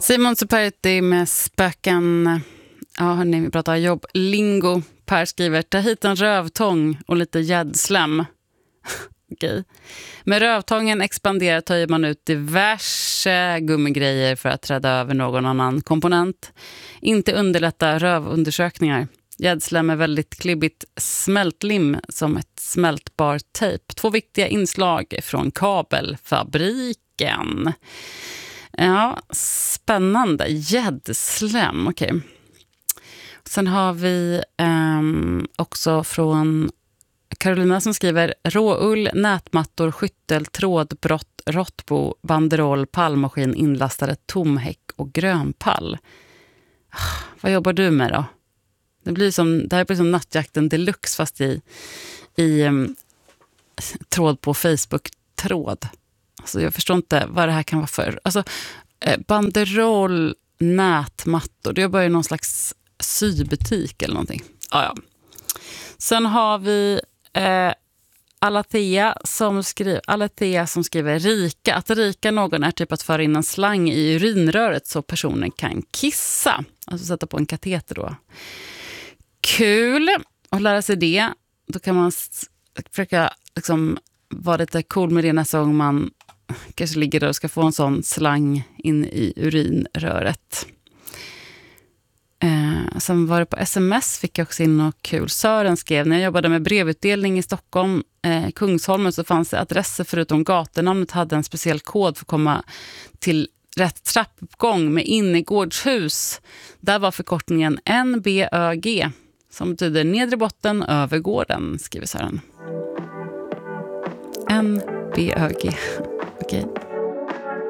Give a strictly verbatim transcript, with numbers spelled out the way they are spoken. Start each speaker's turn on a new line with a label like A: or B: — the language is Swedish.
A: Simon Superti med spöken. Ja, hörni, vi pratar jobb. Lingo. Per skriver, ta hit en rövtång och lite gäddslem. Okej. Med rövtången expanderar töjer man ut diverse gummigrejer för att träda över någon annan komponent. Inte underlätta rövundersökningar. Gäddslem är väldigt klibbigt smältlim som ett smältbar tejp. Två viktiga inslag från kabelfabriken. Ja, spännande. Gäddslem, okej. Okay. Sen har vi um, också från Carolina som skriver råull, nätmattor, skyttel, trådbrott, råttbo, banderoll, pallmaskin, inlastare, tomhäck och grönpall. Vad jobbar du med då? Det blir som, det här blir som nattjakten deluxe fast i, i um, tråd på Facebook-tråd. Alltså jag förstår inte vad det här kan vara för. Alltså banderoll, nätmattor, det är bara någon slags sybutik eller någonting. Ja, ja. Sen har vi eh, Alathea som skriver Alathea som skriver rika. Att rika någon är typ att föra in en slang i urinröret så personen kan kissa. Alltså sätta på en kateter då. Kul att lära sig det. Då kan man försöka liksom vara lite cool med det nästa gång man kanske ligger där och ska få en sån slang in i urinröret. Eh, sen var det på sms fick jag också in något kul. Sören skrev, när jag jobbade med brevutdelning i Stockholm, eh, Kungsholmen, så fanns det adresser förutom gatunamnet hade en speciell kod för att komma till rätt trappuppgång med innergårdshus. Där var förkortningen N B Ö G som betyder nedre botten över gården, skriver Sören. N B Ö G. Okej. Okay.